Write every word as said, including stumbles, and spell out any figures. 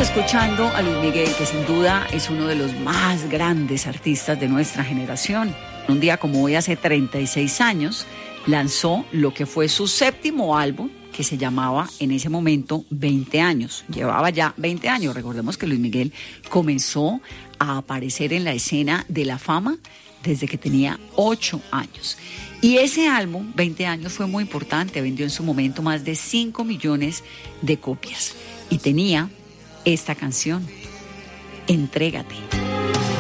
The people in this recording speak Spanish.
escuchando a Luis Miguel, que sin duda es uno de los más grandes artistas de nuestra generación. Un día como hoy, hace treinta y seis años, lanzó lo que fue su séptimo álbum, que se llamaba en ese momento veinte años. Llevaba ya veinte años. Recordemos que Luis Miguel comenzó a aparecer en la escena de la fama desde que tenía ocho años. Y ese álbum, veinte años, fue muy importante. Vendió en su momento más de cinco millones de copias. Y tenía esta canción, Entrégate.